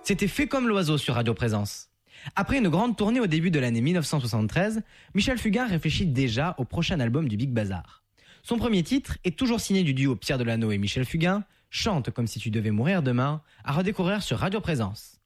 C'était Fait comme l'oiseau sur Radio Présence. Après une grande tournée au début de l'année 1973, Michel Fugain réfléchit déjà au prochain album du Big Bazar. Son premier titre est toujours signé du duo Pierre Delano et Michel Fugain, Chante comme si tu devais mourir demain, à redécouvrir sur Radio Présence.